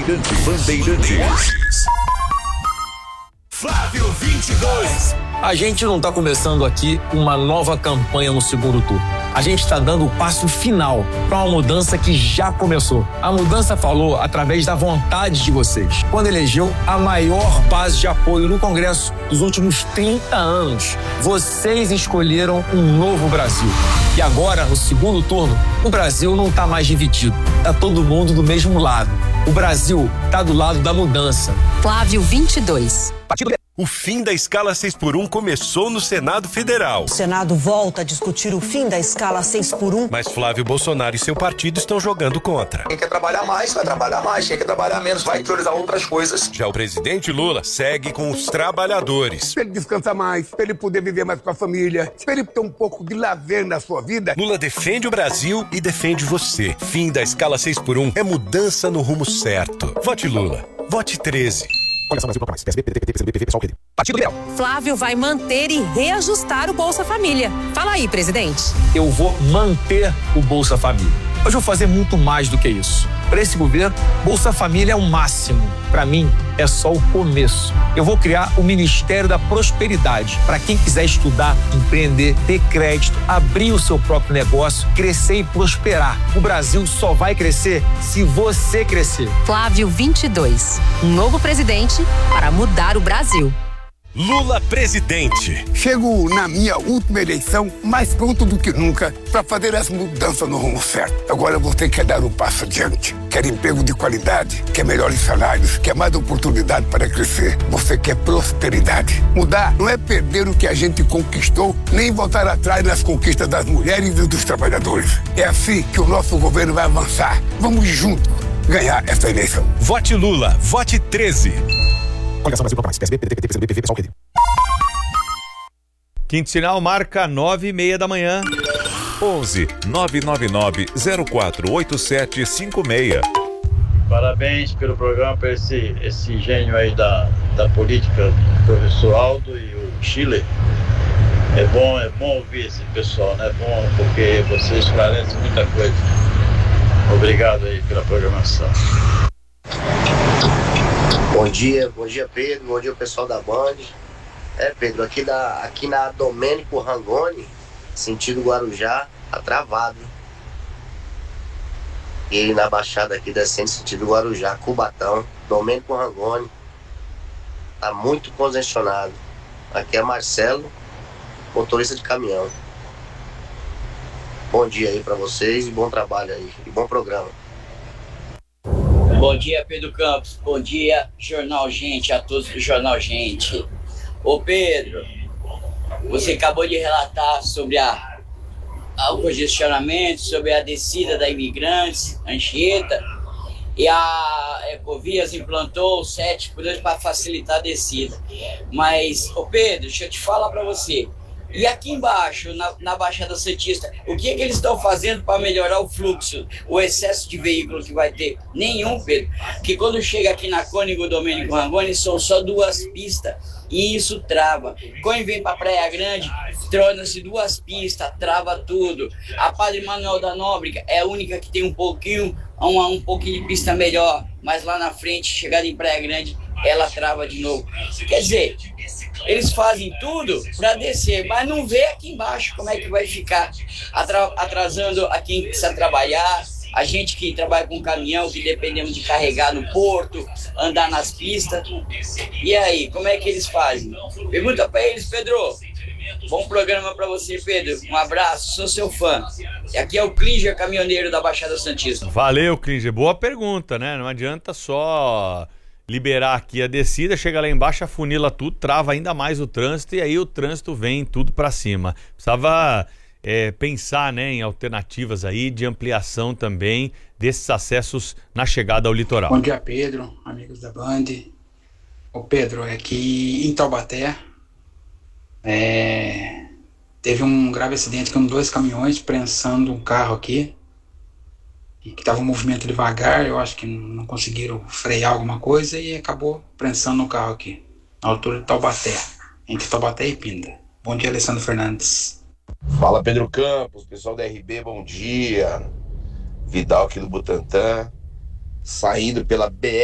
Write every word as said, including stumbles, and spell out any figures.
Bandeirantes. Bandeirantes. Flávio vinte e dois. A gente não está começando aqui uma nova campanha no segundo turno. A gente está dando o passo final para uma mudança que já começou. A mudança falou através da vontade de vocês, quando elegeu a maior base de apoio no Congresso dos últimos trinta anos. Vocês escolheram um novo Brasil. E agora, no segundo turno, o Brasil não está mais dividido. Está todo mundo do mesmo lado. O Brasil está do lado da mudança. Flávio vinte e dois. Partido O fim da escala seis por um começou no Senado Federal. O Senado volta a discutir o fim da escala seis por um. Mas Flávio Bolsonaro e seu partido estão jogando contra. Quem quer trabalhar mais, vai trabalhar mais. Quem quer trabalhar menos, vai priorizar outras coisas. Já o presidente Lula segue com os trabalhadores. Pra ele descansar mais, pra ele poder viver mais com a família, pra ele ter um pouco de lazer na sua vida. Lula defende o Brasil e defende você. Fim da escala seis por um é mudança no rumo certo. Vote Lula. Vote treze. Coligação Brasil, mais. P S B, P D T, P T, P C B, P V, Pessoal, P D. Partido Liberal. Flávio vai manter e reajustar o Bolsa Família. Fala aí, presidente. Eu vou manter o Bolsa Família. Mas eu vou fazer muito mais do que isso. Para esse governo, Bolsa Família é o máximo. Para mim, é só o começo. Eu vou criar o Ministério da Prosperidade para quem quiser estudar, empreender, ter crédito, abrir o seu próprio negócio, crescer e prosperar. O Brasil só vai crescer se você crescer. Flávio vinte e dois. Um novo presidente para mudar o Brasil. Lula presidente. Chego na minha última eleição mais pronto do que nunca para fazer as mudanças no rumo certo. Agora você quer dar um passo adiante. Quer emprego de qualidade, quer melhores salários, quer mais oportunidade para crescer. Você quer prosperidade. Mudar não é perder o que a gente conquistou, nem voltar atrás nas conquistas das mulheres e dos trabalhadores. É assim que o nosso governo vai avançar. Vamos juntos ganhar essa eleição. Vote Lula. Vote treze. Coligação Brasil, mais. P S B, P D T, P C B, P V, Pessoal, P D. Quinto sinal marca nove e meia da manhã. onze nove nove nove zero quatro oito sete cinco seis. Parabéns pelo programa, para esse, esse gênio aí da, da política, o professor Aldo e o Chile. É bom, é bom ouvir esse pessoal, né? É bom porque vocês esclarecem muita coisa. Obrigado aí pela programação. Bom dia, bom dia Pedro, bom dia o pessoal da Band. É Pedro, aqui, da, aqui na Domênico Rangoni, sentido Guarujá, tá travado. E na Baixada aqui descendo sentido Guarujá, Cubatão, Domênico Rangoni, tá muito congestionado. Aqui é Marcelo, motorista de caminhão. Bom dia aí pra vocês e bom trabalho aí, e bom programa. Bom dia, Pedro Campos. Bom dia, Jornal Gente, a todos do Jornal Gente. Ô Pedro, você acabou de relatar sobre a, a, o congestionamento, sobre a descida da Imigrantes, Anchieta, e a Ecovias implantou o sete por dois para facilitar a descida. Mas, ô Pedro, deixa eu te falar para você. E aqui embaixo, na, na Baixada Santista, o que, é que eles estão fazendo para melhorar o fluxo, o excesso de veículo que vai ter? Nenhum, Pedro. Porque quando chega aqui na Cônigo Domênico Rangoni, são só duas pistas e isso trava. Quando vem para Praia Grande, torna-se duas pistas, trava tudo. A Padre Manuel da Nóbrega é a única que tem um pouquinho, uma, um pouquinho de pista melhor, mas lá na frente, chegada em Praia Grande, ela trava de novo. Quer dizer, eles fazem tudo para descer, mas não vê aqui embaixo como é que vai ficar, atrasando a quem precisa trabalhar, a gente que trabalha com caminhão, que dependemos de carregar no porto, andar nas pistas. E aí, como é que eles fazem? Pergunta para eles, Pedro. Bom programa para você, Pedro. Um abraço, sou seu fã. E aqui é o Klinger, caminhoneiro da Baixada Santista. Valeu, Klinger. Boa pergunta, né? Não adianta só liberar aqui a descida, chega lá embaixo, afunila tudo, trava ainda mais o trânsito e aí o trânsito vem tudo para cima. Precisava é, pensar, né, em alternativas aí de ampliação também desses acessos na chegada ao litoral. Bom dia, Pedro, amigos da Band. Ô Pedro, é que em Taubaté é, teve um grave acidente com dois caminhões prensando um carro aqui, que estava um movimento devagar, eu acho que não conseguiram frear alguma coisa e acabou prensando o carro aqui, na altura de Taubaté, entre Taubaté e Pinda. Bom dia, Alessandro Fernandes. Fala, Pedro Campos, pessoal da R B, bom dia. Vidal aqui do Butantã, saindo pela B R